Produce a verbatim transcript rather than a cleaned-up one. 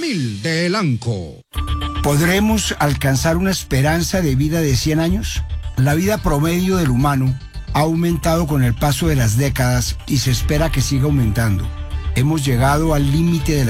Vitamil de Elanco. ¿Podremos alcanzar una esperanza de vida de cien años? La vida promedio del humano ha aumentado con el paso de las décadas y se espera que siga aumentando. Hemos llegado al límite de la